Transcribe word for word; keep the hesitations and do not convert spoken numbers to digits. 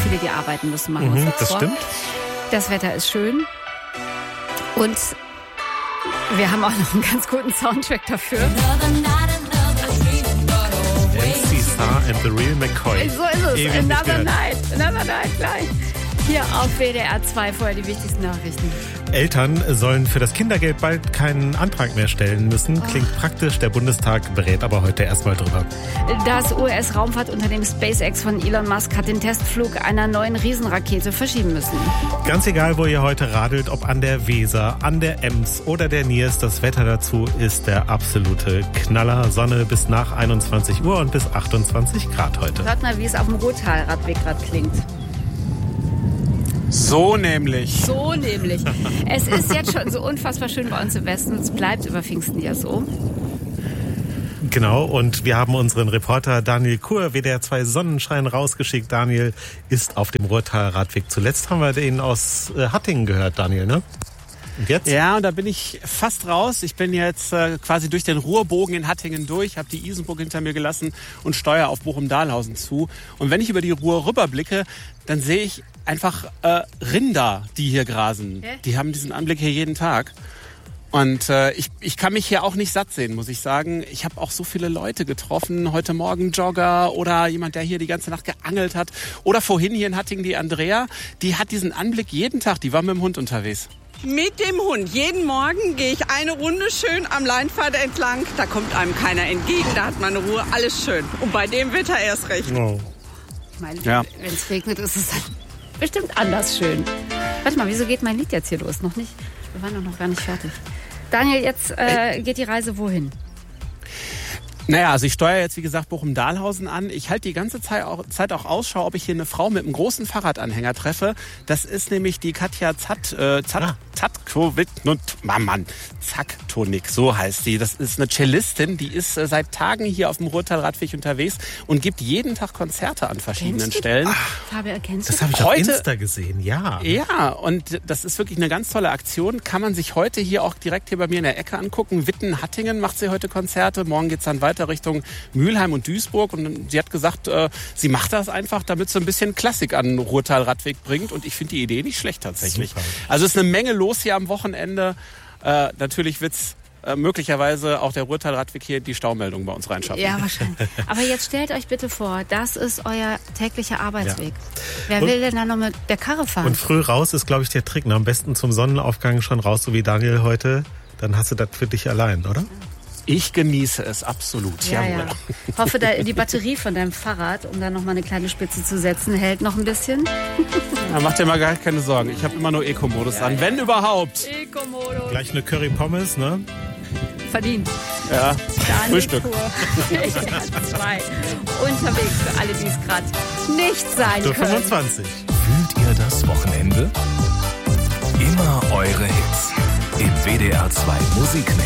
viele, die arbeiten müssen, machen wir Mhm, uns das vor. stimmt. Das Wetter ist schön. Und wir haben auch noch einen ganz guten Soundtrack dafür. M C Star and the Real McCoy. So ist es. Ewig nicht Another gehört. Night. Another Night gleich. Hier auf W D R zwei vorher die wichtigsten Nachrichten. Eltern sollen für das Kindergeld bald keinen Antrag mehr stellen müssen. Klingt praktisch, der Bundestag berät aber heute erstmal drüber. Das U S-Raumfahrtunternehmen SpaceX von Elon Musk hat den Testflug einer neuen Riesenrakete verschieben müssen. Ganz egal, wo ihr heute radelt, ob an der Weser, an der Ems oder der Niers, das Wetter dazu ist der absolute Knaller. Sonne bis nach einundzwanzig Uhr und bis achtundzwanzig Grad heute. Hört mal, wie es auf dem Ruhrtalradweg gerade klingt. So nämlich. So nämlich. Es ist jetzt schon so unfassbar schön bei uns im Westen und es bleibt über Pfingsten ja so. Genau, und wir haben unseren Reporter Daniel Kur, W D R zwei Sonnenschein, rausgeschickt. Daniel ist auf dem Ruhrtalradweg. Zuletzt haben wir den aus äh, Hattingen gehört, Daniel, ne? Und jetzt? Ja, und da bin ich fast raus. Ich bin jetzt äh, quasi durch den Ruhrbogen in Hattingen durch, habe die Isenburg hinter mir gelassen und steuere auf Bochum-Dahlhausen zu. Und wenn ich über die Ruhr rüberblicke, dann sehe ich einfach äh, Rinder, die hier grasen. Hä? Die haben diesen Anblick hier jeden Tag. Und äh, ich, ich kann mich hier auch nicht satt sehen, muss ich sagen. Ich habe auch so viele Leute getroffen, heute Morgen Jogger oder jemand, der hier die ganze Nacht geangelt hat. Oder vorhin hier in Hattingen die Andrea, die hat diesen Anblick jeden Tag, die war mit dem Hund unterwegs. Mit dem Hund. Jeden Morgen gehe ich eine Runde schön am Leinpfad entlang. Da kommt einem keiner entgegen, da hat man Ruhe, alles schön. Und bei dem Wetter erst recht. Oh. Ich meine, Ja. wenn es regnet, ist es dann bestimmt anders schön. Warte mal, wieso geht mein Lied jetzt hier los? Noch nicht? Wir waren doch noch gar nicht fertig. Daniel, jetzt äh, geht die Reise wohin? Naja, also ich steuere jetzt, wie gesagt, Bochum-Dahlhausen an. Ich halte die ganze Zeit auch, Zeit auch Ausschau, ob ich hier eine Frau mit einem großen Fahrradanhänger treffe. Das ist nämlich die Katja Zat, äh, Zat, Ah. Zatkowit, Mann, Mann, Zaktonik, so heißt sie. Das ist eine Cellistin, die ist äh, seit Tagen hier auf dem Ruhrtalradweg unterwegs und gibt jeden Tag Konzerte an verschiedenen Kennst du? Stellen. Fabian, erkennst du? Das habe ich auf Heute- Insta gesehen, ja. Ja, und das ist wirklich eine ganz tolle Aktion. Kann man sich heute hier auch direkt hier bei mir in der Ecke angucken. Witten-Hattingen macht sie heute Konzerte. Morgen geht's dann weiter Richtung Mülheim und Duisburg. Und sie hat gesagt, äh, sie macht das einfach, damit sie ein bisschen Klassik an den Ruhrtalradweg bringt. Und ich finde die Idee nicht schlecht tatsächlich. Super. Also es ist eine Menge los hier am Wochenende. Äh, natürlich wird's äh, möglicherweise auch der Ruhrtalradweg hier die Staumeldung bei uns reinschaffen. Ja, wahrscheinlich. Aber jetzt stellt euch bitte vor, das ist euer täglicher Arbeitsweg. Wer Und- will denn da noch mit der Karre fahren? Und früh raus ist, glaube ich, der Trick. Ne? Am besten zum Sonnenaufgang schon raus, so wie Daniel heute. Dann hast du das für dich allein, oder? Ich genieße es absolut. ja, Jawohl. ja. Ich hoffe, da, die Batterie von deinem Fahrrad, um da noch mal eine kleine Spitze zu setzen, hält noch ein bisschen. Ja, mach dir mal gar keine Sorgen. Ich habe immer nur Eco-Modus an, wenn überhaupt. Eco-Modus. Gleich eine Curry Pommes, ne? Verdient. Ja, Daniel Frühstück. Kur. W D R zwei. Unterwegs für alle, die es gerade nicht sein So können. fünfundzwanzig. Fühlt ihr das Wochenende? Immer eure Hits im W D R zwei Musikmix.